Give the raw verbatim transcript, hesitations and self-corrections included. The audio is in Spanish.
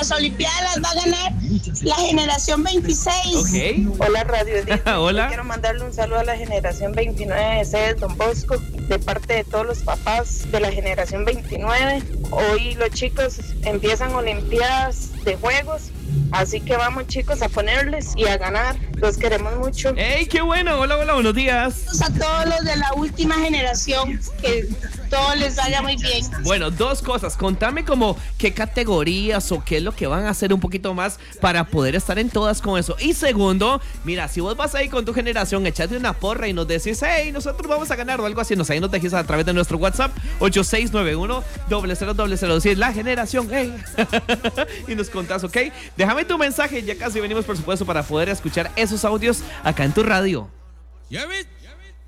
las Olimpiadas va a ganar la generación veintiséis. Okay. Hola, Radio Edith. Hola. Yo quiero mandarle un saludo a la generación veintinueve de sede Don Bosco, de parte de todos los papás de la generación veintinueve. Hoy los chicos empiezan Olimpiadas de Juegos, así que vamos, chicos, a ponerles y a ganar. Los queremos mucho. ¡Ey, qué bueno! Hola, hola, buenos días. A todos los de la última generación, que todo les vaya muy bien. Bueno, dos cosas. Contame como qué categorías o qué es lo que van a hacer un poquito más para poder estar en todas con eso. Y segundo, mira, si vos vas ahí con tu generación, echate una porra y nos decís, hey, nosotros vamos a ganar o algo así, nos ahí nos dejes a través de nuestro WhatsApp ocho seis nueve uno, cero cero cero cero. Si es la generación, hey. Y nos contás, ¿ok? Déjame tu mensaje, ya casi venimos, por supuesto, para poder escuchar esos audios acá en tu radio. Ya ves.